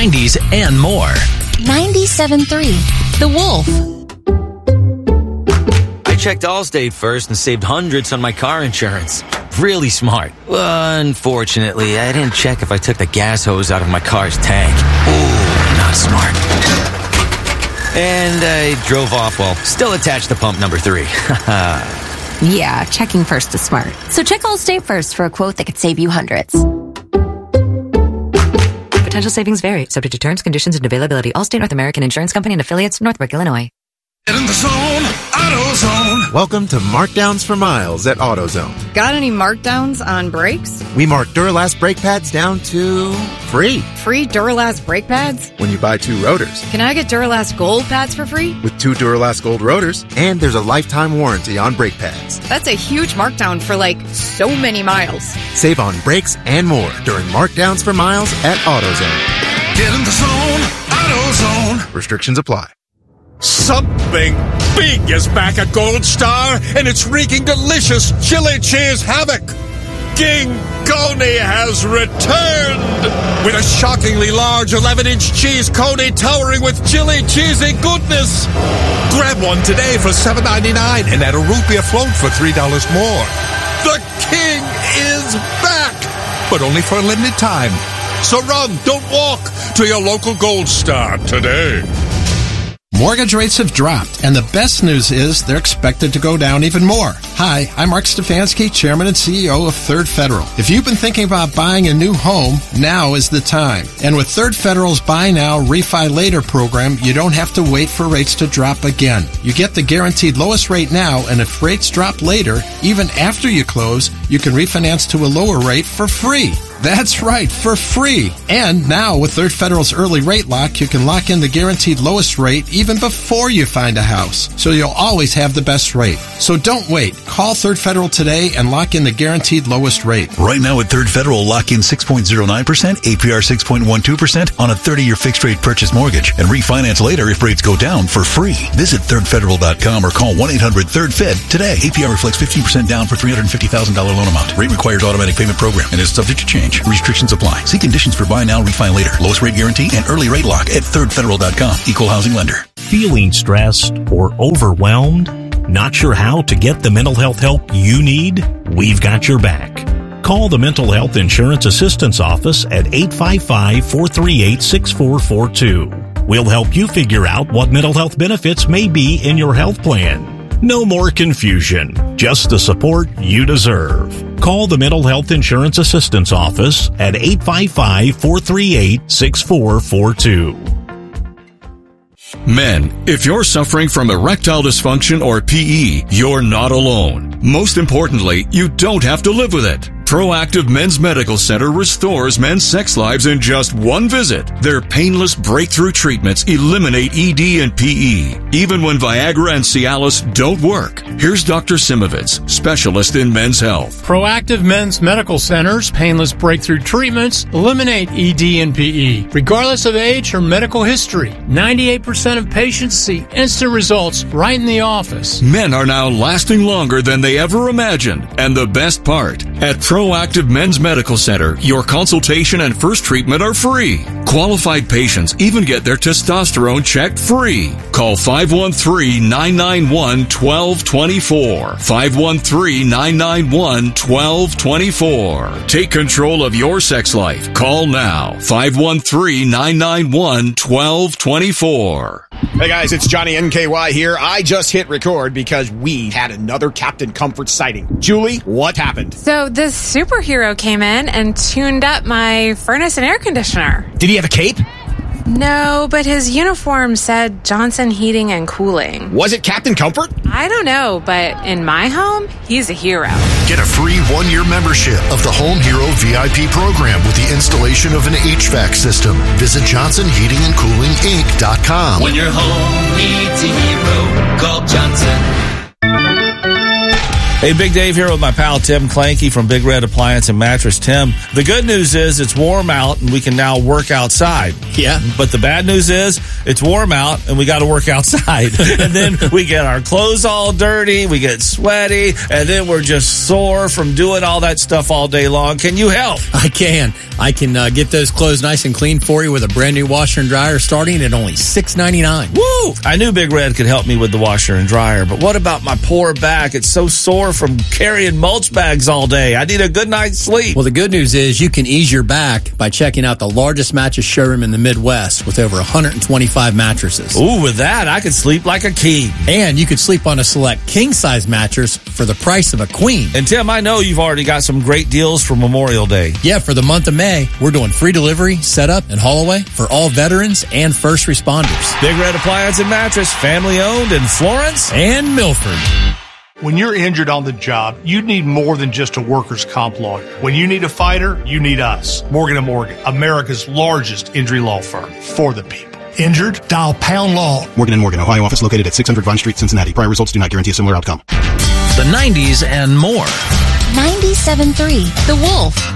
90s, and more. 97.3 The Wolf. I checked Allstate first and saved hundreds on my car insurance. Really smart. Unfortunately, I didn't check if I took the gas hose out of my car's tank. Ooh, not smart. And I drove off while still attached to pump number 3. Yeah, checking first is smart. So check Allstate first for a quote that could save you hundreds. Potential savings vary, subject to terms, conditions, and availability. Allstate North American Insurance Company and affiliates, Northbrook, Illinois. Get in the zone, AutoZone. Welcome to Markdowns for Miles at AutoZone. Got any markdowns on brakes? We mark Duralast brake pads down to free. Free Duralast brake pads? When you buy 2 rotors. Can I get Duralast Gold pads for free? With 2 Duralast Gold rotors, and there's a lifetime warranty on brake pads. That's a huge markdown for so many miles. Save on brakes and more during Markdowns for Miles at AutoZone. Get in the zone, AutoZone. Restrictions apply. Something big is back at Gold Star, and it's wreaking delicious chili cheese havoc. King Coney has returned with a shockingly large 11-inch cheese coney towering with chili cheesy goodness. Grab one today for $7.99 and add a rupee float for $3 more. The King is back, but only for a limited time. So run, don't walk, to your local Gold Star today. Mortgage rates have dropped, and the best news is they're expected to go down even more. Hi, I'm Mark Stefanski, Chairman and CEO of Third Federal. If you've been thinking about buying a new home, now is the time. And with Third Federal's Buy Now, Refi Later program, you don't have to wait for rates to drop again. You get the guaranteed lowest rate now, and if rates drop later, even after you close, you can refinance to a lower rate for free. That's right, for free. And now with Third Federal's early rate lock, you can lock in the guaranteed lowest rate even before you find a house. So you'll always have the best rate. So don't wait. Call Third Federal today and lock in the guaranteed lowest rate. Right now at Third Federal, lock in 6.09%, APR 6.12% on a 30-year fixed rate purchase mortgage and refinance later if rates go down for free. Visit thirdfederal.com or call 1-800-3rd-FED today. APR reflects 15% down for $350,000 loan amount. Rate requires automatic payment program and is subject to change. Restrictions apply. See conditions for buy now, refi later. Lowest rate guarantee and early rate lock at thirdfederal.com. Equal housing lender. Feeling stressed or overwhelmed? Not sure how to get the mental health help you need? We've got your back. Call the Mental Health Insurance Assistance Office at 855-438-6442. We'll help you figure out what mental health benefits may be in your health plan. No more confusion, just the support you deserve. Call the Mental Health Insurance Assistance Office at 855-438-6442. Men, if you're suffering from erectile dysfunction or PE, you're not alone. Most importantly, you don't have to live with it. Proactive Men's Medical Center restores men's sex lives in just one visit. Their painless breakthrough treatments eliminate ED and PE, even when Viagra and Cialis don't work. Here's Dr. Simovitz, specialist in men's health. Proactive Men's Medical Center's painless breakthrough treatments eliminate ED and PE, regardless of age or medical history. 98% of patients see instant results right in the office. Men are now lasting longer than they ever imagined. And the best part, at Proactive Men's Medical Center, your consultation and first treatment are free. Qualified patients even get their testosterone checked free. Call 513-991-1224. 513-991-1224. Take control of your sex life. Call now. 513-991-1224. Hey guys, it's Johnny NKY here. I just hit record because we had another Captain Comfort sighting. Julie, what happened? So this superhero came in and tuned up my furnace and air conditioner. Did he have a cape? No, but his uniform said Johnson Heating and Cooling. Was it Captain Comfort? I don't know, but in my home, he's a hero. Get a free 1-year membership of the Home Hero VIP program with the installation of an HVAC system. Visit JohnsonHeatingandCoolingInc.com. When your home needs a hero, call Johnson. Hey, Big Dave here with my pal Tim Clanky from Big Red Appliance and Mattress. Tim, the good news is it's warm out and we can now work outside. Yeah. But the bad news is it's warm out and we got to work outside. And then we get our clothes all dirty, we get sweaty, and then we're just sore from doing all that stuff all day long. Can you help? I can. I can get those clothes nice and clean for you with a brand new washer and dryer starting at only $6.99. Woo! I knew Big Red could help me with the washer and dryer, but what about my poor back? It's so sore from carrying mulch bags all day. I need a good night's sleep. Well, the good news is you can ease your back by checking out the largest mattress showroom in the Midwest with over 125 mattresses. Ooh, with that, I could sleep like a king. And you could sleep on a select king-size mattress for the price of a queen. And Tim, I know you've already got some great deals for Memorial Day. Yeah, for the month of May, we're doing free delivery, setup, and haul away for all veterans and first responders. Big Red Appliance and Mattress, family-owned in Florence and Milford. When you're injured on the job, you need more than just a workers' comp lawyer. When you need a fighter, you need us. Morgan & Morgan, America's largest injury law firm for the people. Injured? Dial Pound Law. Morgan & Morgan, Ohio office located at 600 Vine Street, Cincinnati. Prior results do not guarantee a similar outcome. The 90s and more. 97.3 The Wolf.